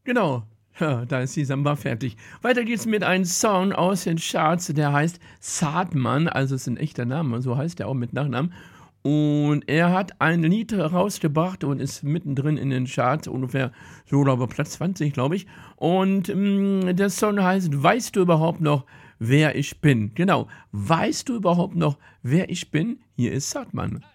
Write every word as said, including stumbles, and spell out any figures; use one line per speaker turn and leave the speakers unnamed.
Genau. Ja, da ist die Samba fertig. Weiter geht's mit einem Song aus den Charts, der heißt Saatmann, also ist ein echter Name, so heißt er auch mit Nachnamen. Und er hat ein Lied rausgebracht und ist mittendrin in den Charts, ungefähr so, glaube ich, Platz zwanzig, glaube ich. Und ähm, der Song heißt Weißt du überhaupt noch, wer ich bin? Genau. Weißt du überhaupt noch, wer ich bin? Hier ist Saatmann.